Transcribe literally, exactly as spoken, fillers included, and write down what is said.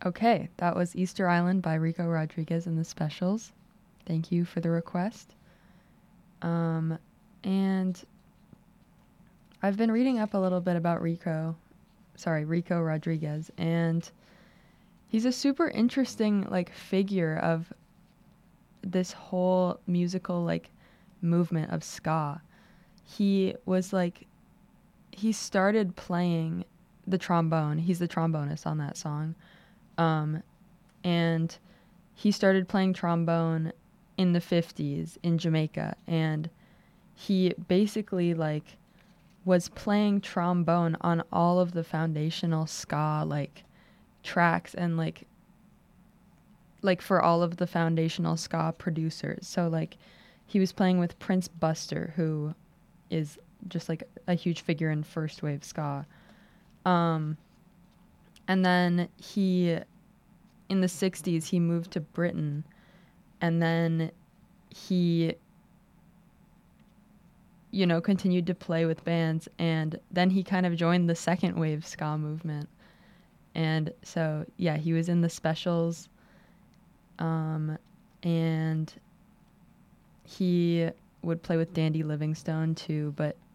Okay, that was Easter Island by Rico Rodriguez and the Specials. Thank you for the request. Um, and I've been reading up a little bit about Rico, sorry, Rico Rodriguez, and he's a super interesting like figure of this whole musical like movement of ska. He was like he started playing the trombone. He's the trombonist on that song. Um, and he started playing trombone in the fifties in Jamaica, and he basically like was playing trombone on all of the foundational ska like tracks and like like for all of the foundational ska producers. So like he was playing with Prince Buster, who is just like a huge figure in first wave ska. Um, and then he, in the sixties, he moved to Britain, and then he, you know, continued to play with bands, and then he kind of joined the second wave ska movement. And so, yeah, he was in the Specials, um, and he would play with Dandy Livingstone too, but